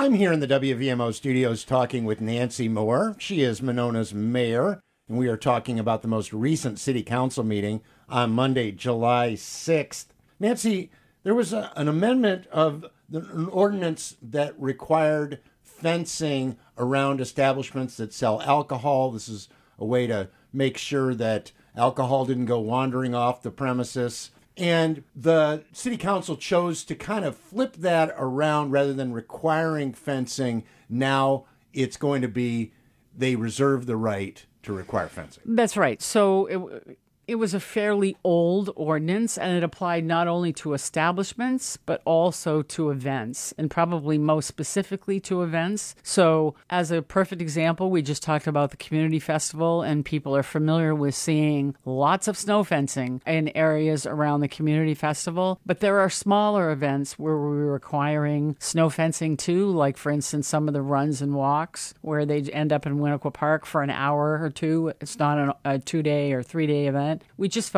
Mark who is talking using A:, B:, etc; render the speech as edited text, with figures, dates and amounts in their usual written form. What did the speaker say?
A: I'm here in the WVMO studios talking with Nancy Moore. She is Monona's mayor, and we are talking about the most recent city council meeting on Monday, July 6th. Nancy, there was an amendment of an ordinance that required fencing around establishments that sell alcohol. This is a way to make sure that alcohol didn't go wandering off the premises. And the city council chose to kind of flip that around rather than requiring fencing. Now it's going to be they reserve the right to require fencing.
B: That's right. So it was a fairly old ordinance, and it applied not only to establishments, but also to events, and probably most specifically to events. So as a perfect example, we just talked about the community festival, and people are familiar with seeing lots of snow fencing in areas around the community festival. But there are smaller events where we're requiring snow fencing too, like, for instance, some of the runs and walks where they end up in Winnequa Park for an hour or two. It's not a 2-day or 3-day event. We just